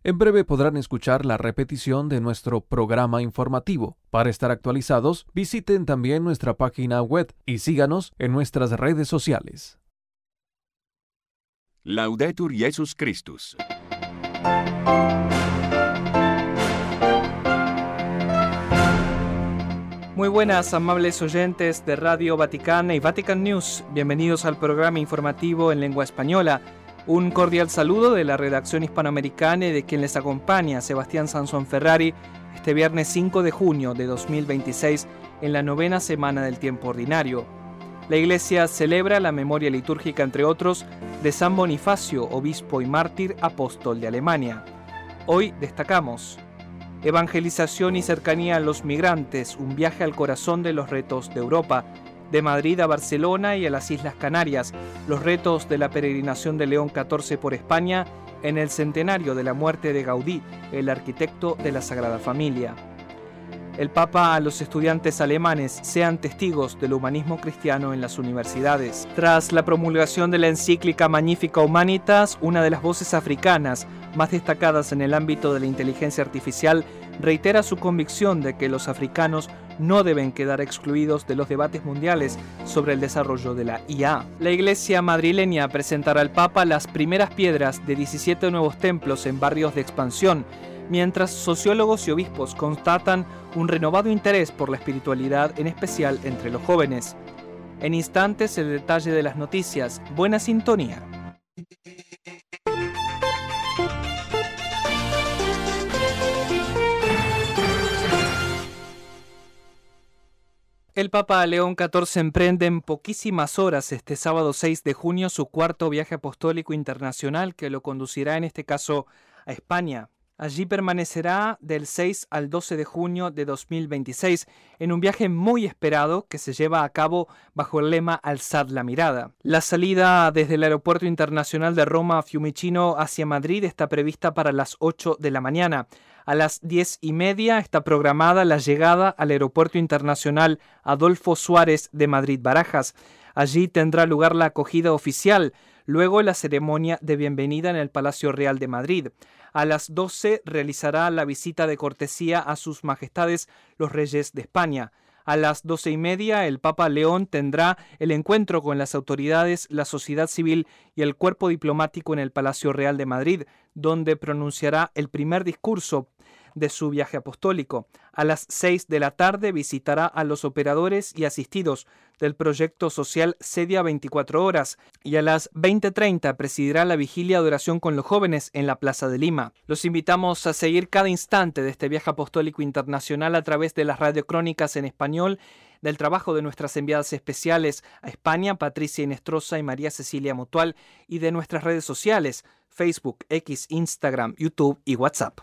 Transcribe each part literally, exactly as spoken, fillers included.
En breve podrán escuchar la repetición de nuestro programa informativo. Para estar actualizados, visiten también nuestra página web y síganos en nuestras redes sociales. Laudetur Jesus Christus. Muy buenas, amables oyentes de Radio Vaticana y Vatican News. Bienvenidos al programa informativo en lengua española. Un cordial saludo de la redacción hispanoamericana y de quien les acompaña, Sebastián Sansón Ferrari, este viernes cinco de junio de dos mil veintiséis, en la novena semana del tiempo ordinario. La Iglesia celebra la memoria litúrgica, entre otros, de San Bonifacio, obispo y mártir apóstol de Alemania. Hoy destacamos evangelización y cercanía a los migrantes, un viaje al corazón de los retos de Europa. De Madrid a Barcelona y a las Islas Canarias, los retos de la peregrinación de León catorce por España en el centenario de la muerte de Gaudí, el arquitecto de la Sagrada Familia. El Papa a los estudiantes alemanes: sean testigos del humanismo cristiano en las universidades. Tras la promulgación de la encíclica Magnificat Humanitas, una de las voces africanas más destacadas en el ámbito de la inteligencia artificial reitera su convicción de que los africanos no deben quedar excluidos de los debates mundiales sobre el desarrollo de la I A. La Iglesia madrileña presentará al Papa las primeras piedras de diecisiete nuevos templos en barrios de expansión, mientras sociólogos y obispos constatan un renovado interés por la espiritualidad, en especial entre los jóvenes. En instantes, el detalle de las noticias. Buena sintonía. El Papa León catorce emprende en poquísimas horas este sábado seis de junio su cuarto viaje apostólico internacional, que lo conducirá en este caso a España. Allí permanecerá del seis al doce de junio de dos mil veintiséis en un viaje muy esperado que se lleva a cabo bajo el lema Alzad la mirada. La salida desde el Aeropuerto Internacional de Roma Fiumicino hacia Madrid está prevista para las ocho de la mañana. A las diez y media está programada la llegada al Aeropuerto Internacional Adolfo Suárez de Madrid-Barajas. Allí tendrá lugar la acogida oficial, luego la ceremonia de bienvenida en el Palacio Real de Madrid. A las doce realizará la visita de cortesía a sus majestades los reyes de España. A las doce y media el Papa León tendrá el encuentro con las autoridades, la sociedad civil y el cuerpo diplomático en el Palacio Real de Madrid, donde pronunciará el primer discurso de su viaje apostólico. A las seis de la tarde visitará a los operadores y asistidos del proyecto social Sedia veinticuatro horas y a las veinte treinta presidirá la vigilia de oración con los jóvenes en la Plaza de Lima. Los invitamos a seguir cada instante de este viaje apostólico internacional a través de las radiocrónicas en español, del trabajo de nuestras enviadas especiales a España, Patricia Inestrosa y María Cecilia Mutual, y de nuestras redes sociales, Facebook, X, Instagram, YouTube y WhatsApp.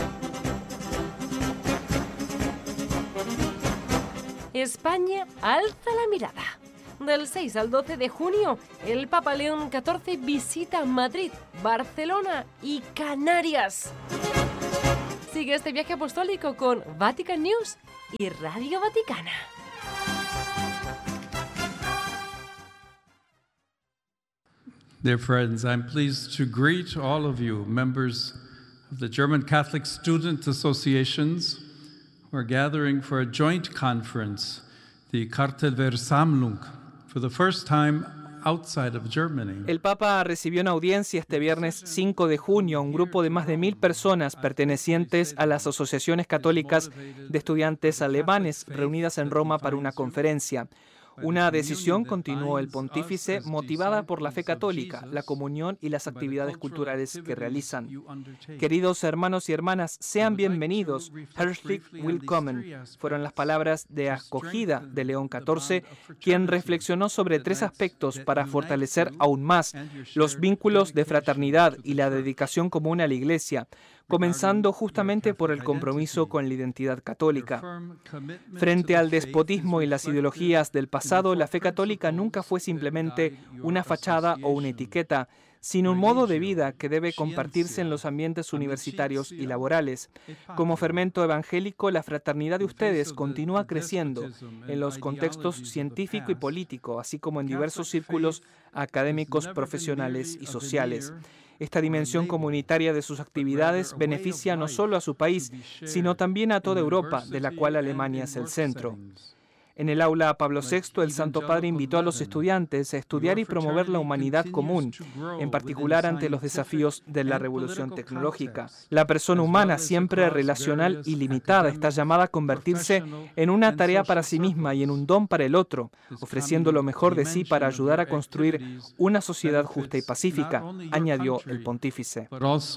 España alza la mirada. Del seis al doce de junio, el Papa León catorce visita Madrid, Barcelona y Canarias. Sigue este viaje apostólico con Vatican News y Radio Vaticana. Dear friends, I'm pleased to greet all of you, members of the German Catholic Student Associations. We're gathering for a joint conference, the Cartelversammlung, for the first time outside of Germany. El Papa recibió en audiencia este viernes cinco de junio a un grupo de más de mil personas pertenecientes a las asociaciones católicas de estudiantes alemanes reunidas en Roma para una conferencia. Una decisión, continuó el pontífice, motivada por la fe católica, la comunión y las actividades culturales que realizan. Queridos hermanos y hermanas, sean bienvenidos. Herzlich willkommen fueron las palabras de acogida de León catorce, quien reflexionó sobre tres aspectos para fortalecer aún más los vínculos de fraternidad y la dedicación común a la Iglesia, comenzando justamente por el compromiso con la identidad católica. Frente al despotismo y las ideologías del pasado, la fe católica nunca fue simplemente una fachada o una etiqueta, sino un modo de vida que debe compartirse en los ambientes universitarios y laborales. Como fermento evangélico, la fraternidad de ustedes continúa creciendo en los contextos científico y político, así como en diversos círculos académicos, profesionales y sociales. Esta dimensión comunitaria de sus actividades beneficia no solo a su país, sino también a toda Europa, de la cual Alemania es el centro. En el aula Pablo sexto, el Santo Padre invitó a los estudiantes a estudiar y promover la humanidad común, en particular ante los desafíos de la revolución tecnológica. La persona humana, siempre relacional y limitada, está llamada a convertirse en una tarea para sí misma y en un don para el otro, ofreciendo lo mejor de sí para ayudar a construir una sociedad justa y pacífica, añadió el pontífice.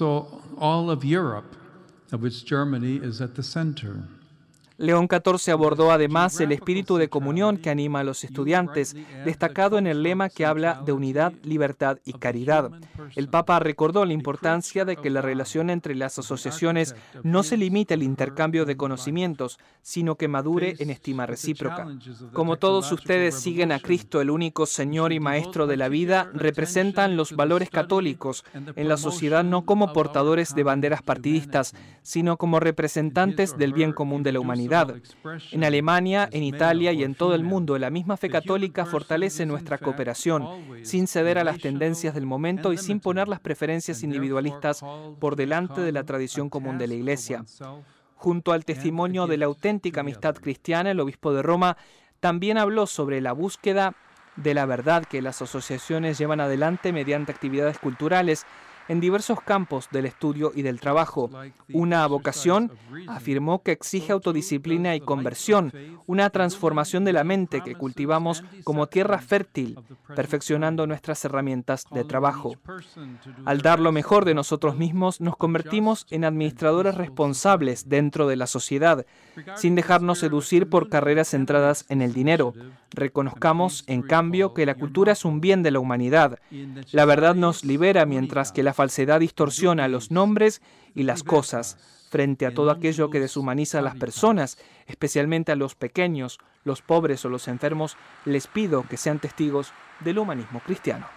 León catorce abordó además el espíritu de comunión que anima a los estudiantes, destacado en el lema que habla de unidad, libertad y caridad. El Papa recordó la importancia de que la relación entre las asociaciones no se limite al intercambio de conocimientos, sino que madure en estima recíproca. Como todos ustedes siguen a Cristo, el único Señor y Maestro de la vida, representan los valores católicos en la sociedad no como portadores de banderas partidistas, sino como representantes del bien común de la humanidad. En Alemania, en Italia y en todo el mundo, la misma fe católica fortalece nuestra cooperación, sin ceder a las tendencias del momento y sin poner las preferencias individualistas por delante de la tradición común de la Iglesia. Junto al testimonio de la auténtica amistad cristiana, el obispo de Roma también habló sobre la búsqueda de la verdad que las asociaciones llevan adelante mediante actividades culturales en diversos campos del estudio y del trabajo. Una vocación, afirmó, que exige autodisciplina y conversión, una transformación de la mente que cultivamos como tierra fértil, perfeccionando nuestras herramientas de trabajo. Al dar lo mejor de nosotros mismos, nos convertimos en administradores responsables dentro de la sociedad, sin dejarnos seducir por carreras centradas en el dinero. Reconozcamos, en cambio, que la cultura es un bien de la humanidad. La verdad nos libera, mientras que la falsedad distorsiona los nombres y las cosas. Frente a todo aquello que deshumaniza a las personas, especialmente a los pequeños, los pobres o los enfermos, les pido que sean testigos del humanismo cristiano.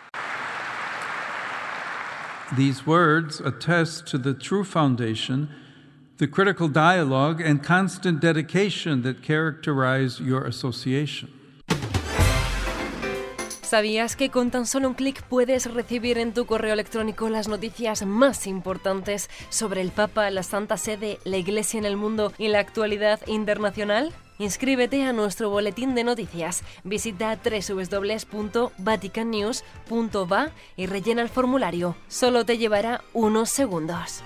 These words attest to the true foundation, the critical dialogue and constant dedication that characterize your association. ¿Sabías que con tan solo un clic puedes recibir en tu correo electrónico las noticias más importantes sobre el Papa, la Santa Sede, la Iglesia en el mundo y la actualidad internacional? Inscríbete a nuestro boletín de noticias. Visita doble u doble u doble u punto vatican news punto v a y rellena el formulario. Solo te llevará unos segundos.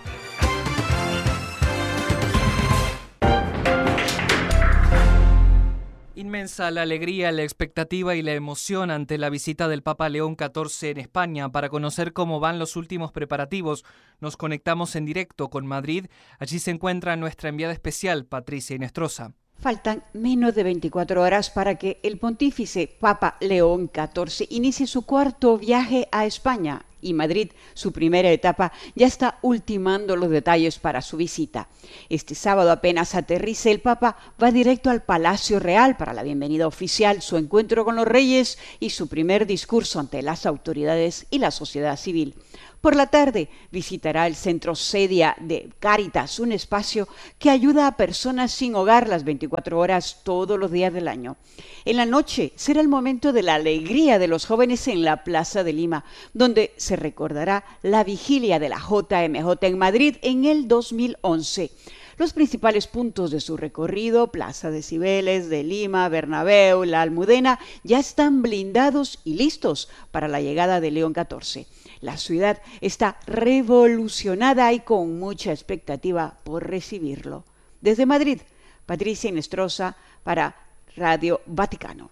Inmensa la alegría, la expectativa y la emoción ante la visita del Papa León catorce en España. Para conocer cómo van los últimos preparativos, nos conectamos en directo con Madrid. Allí se encuentra nuestra enviada especial, Patricia Inestrosa. Faltan menos de veinticuatro horas para que el pontífice Papa León catorce inicie su cuarto viaje a España, y Madrid, su primera etapa, ya está ultimando los detalles para su visita. Este sábado, apenas aterrice, el Papa va directo al Palacio Real para la bienvenida oficial, su encuentro con los reyes y su primer discurso ante las autoridades y la sociedad civil. Por la tarde visitará el centro Sedia de Cáritas, un espacio que ayuda a personas sin hogar las veinticuatro horas todos los días del año. En la noche será el momento de la alegría de los jóvenes en la Plaza de Lima, donde se recordará la vigilia de la J M J en Madrid en el dos mil once. Los principales puntos de su recorrido, Plaza de Cibeles, de Lima, Bernabéu, la Almudena, ya están blindados y listos para la llegada de León catorce. La ciudad está revolucionada y con mucha expectativa por recibirlo. Desde Madrid, Patricia Inestrosa para Radio Vaticano.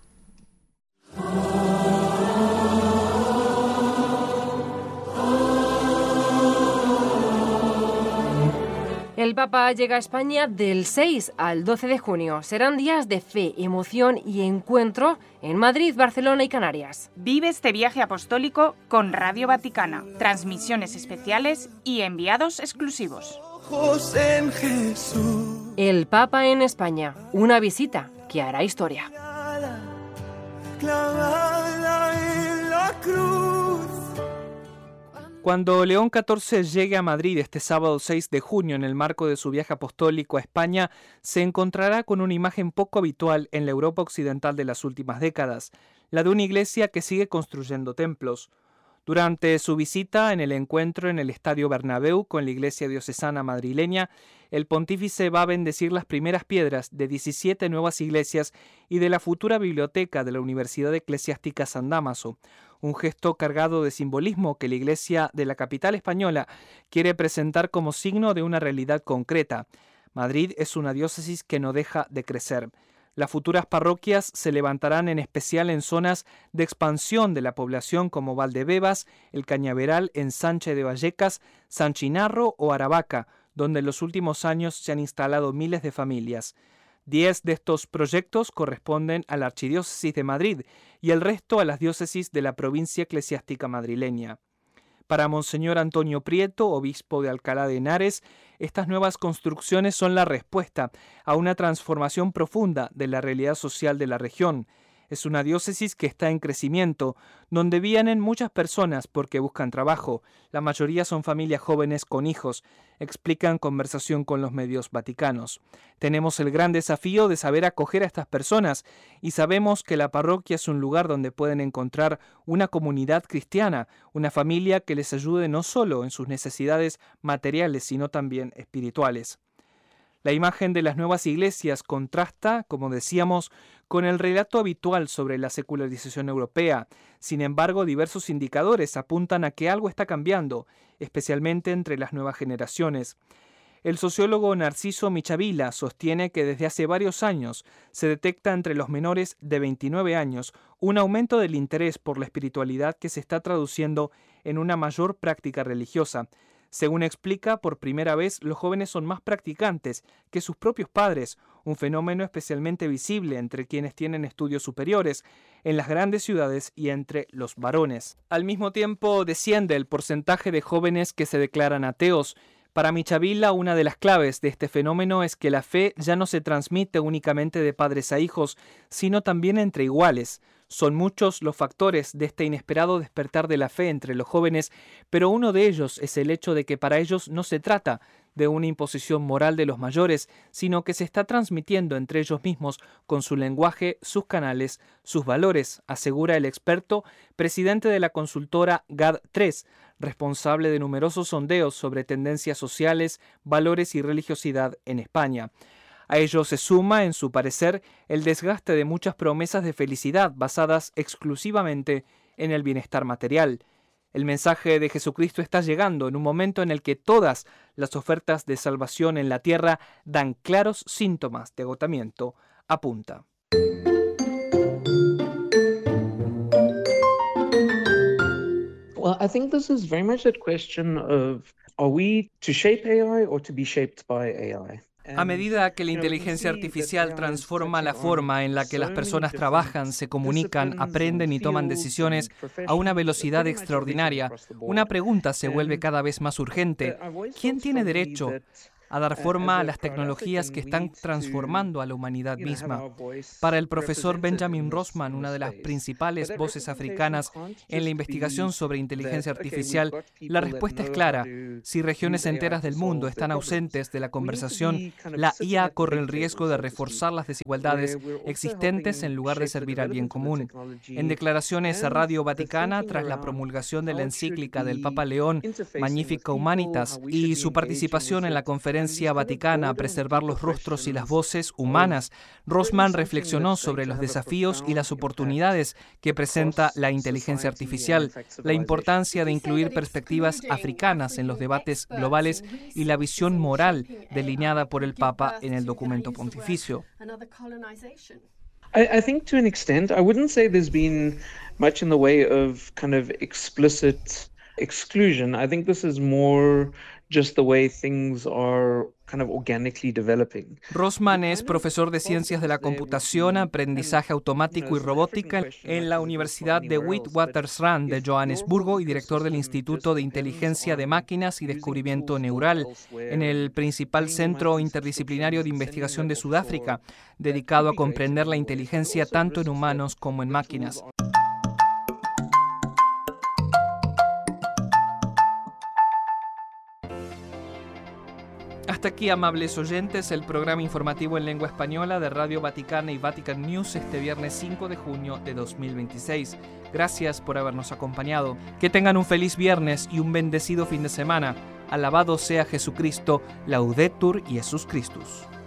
El Papa llega a España del seis al doce de junio. Serán días de fe, emoción y encuentro en Madrid, Barcelona y Canarias. Vive este viaje apostólico con Radio Vaticana, transmisiones especiales y enviados exclusivos. El Papa en España, una visita que hará historia. Cuando León catorce llegue a Madrid este sábado seis de junio en el marco de su viaje apostólico a España, se encontrará con una imagen poco habitual en la Europa occidental de las últimas décadas, la de una iglesia que sigue construyendo templos. Durante su visita en el encuentro en el Estadio Bernabéu con la Iglesia Diocesana Madrileña, el pontífice va a bendecir las primeras piedras de diecisiete nuevas iglesias y de la futura biblioteca de la Universidad Eclesiástica San Dámaso, un gesto cargado de simbolismo que la Iglesia de la capital española quiere presentar como signo de una realidad concreta. Madrid es una diócesis que no deja de crecer. Las futuras parroquias se levantarán en especial en zonas de expansión de la población como Valdebebas, El Cañaveral, Ensanche de Vallecas, San Chinarro o Aravaca, donde en los últimos años se han instalado miles de familias. Diez de estos proyectos corresponden a la Archidiócesis de Madrid y el resto a las diócesis de la provincia eclesiástica madrileña. Para Monseñor Antonio Prieto, obispo de Alcalá de Henares, estas nuevas construcciones son la respuesta a una transformación profunda de la realidad social de la región. Es una diócesis que está en crecimiento, donde vienen muchas personas porque buscan trabajo. La mayoría son familias jóvenes con hijos, explican conversación con los medios vaticanos. Tenemos el gran desafío de saber acoger a estas personas y sabemos que la parroquia es un lugar donde pueden encontrar una comunidad cristiana, una familia que les ayude no solo en sus necesidades materiales, sino también espirituales. La imagen de las nuevas iglesias contrasta, como decíamos, con el relato habitual sobre la secularización europea. Sin embargo, diversos indicadores apuntan a que algo está cambiando, especialmente entre las nuevas generaciones. El sociólogo Narciso Michavila sostiene que desde hace varios años se detecta entre los menores de veintinueve años un aumento del interés por la espiritualidad que se está traduciendo en una mayor práctica religiosa. Según explica, por primera vez los jóvenes son más practicantes que sus propios padres, un fenómeno especialmente visible entre quienes tienen estudios superiores, en las grandes ciudades y entre los varones. Al mismo tiempo, desciende el porcentaje de jóvenes que se declaran ateos. Para Michavila, una de las claves de este fenómeno es que la fe ya no se transmite únicamente de padres a hijos, sino también entre iguales. Son muchos los factores de este inesperado despertar de la fe entre los jóvenes, pero uno de ellos es el hecho de que para ellos no se trata de una imposición moral de los mayores, sino que se está transmitiendo entre ellos mismos con su lenguaje, sus canales, sus valores, asegura el experto, presidente de la consultora G A D tres, responsable de numerosos sondeos sobre tendencias sociales, valores y religiosidad en España. A ello se suma, en su parecer, el desgaste de muchas promesas de felicidad basadas exclusivamente en el bienestar material. El mensaje de Jesucristo está llegando en un momento en el que todas las ofertas de salvación en la tierra dan claros síntomas de agotamiento, apunta. Well, I think this is very much that question of, are we to shape A I or to be shaped by A I? A medida que la inteligencia artificial transforma la forma en la que las personas trabajan, se comunican, aprenden y toman decisiones a una velocidad extraordinaria, una pregunta se vuelve cada vez más urgente. ¿Quién tiene derecho a dar forma a las tecnologías que están transformando a la humanidad misma? Para el profesor Benjamin Rossman, una de las principales voces africanas en la investigación sobre inteligencia artificial, la respuesta es clara. Si regiones enteras del mundo están ausentes de la conversación, la I A corre el riesgo de reforzar las desigualdades existentes en lugar de servir al bien común. En declaraciones a Radio Vaticana, tras la promulgación de la encíclica del Papa León, Magnificat Humanitas, y su participación en la conferencia Vaticana a preservar los rostros y las voces humanas, Rossman reflexionó sobre los desafíos y las oportunidades que presenta la inteligencia artificial, la importancia de incluir perspectivas africanas en los debates globales y la visión moral delineada por el Papa en el documento pontificio. I, I think to an extent, I wouldn't say there's been much in the way of kind of explicit exclusion. I think this is more just the way things are kind of organically developing. Rossman es profesor de Ciencias de la Computación, Aprendizaje Automático y Robótica en la Universidad de Witwatersrand de Johannesburgo y director del Instituto de Inteligencia de Máquinas y Descubrimiento Neural en el principal centro interdisciplinario de investigación de Sudáfrica, dedicado a comprender la inteligencia tanto en humanos como en máquinas. Hasta aquí, amables oyentes, el programa informativo en lengua española de Radio Vaticana y Vatican News este viernes cinco de junio de dos mil veintiséis. Gracias por habernos acompañado. Que tengan un feliz viernes y un bendecido fin de semana. Alabado sea Jesucristo, Laudetur Jesus Christus.